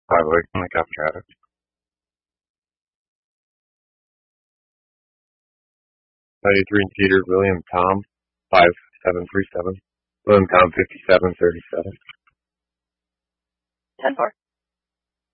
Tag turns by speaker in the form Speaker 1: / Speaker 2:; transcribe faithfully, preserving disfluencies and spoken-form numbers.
Speaker 1: Probably. Like I've got it. ninety-three Peter, William Tom, five seven three seven. William Tom, fifty-seven thirty-seven.
Speaker 2: ten four.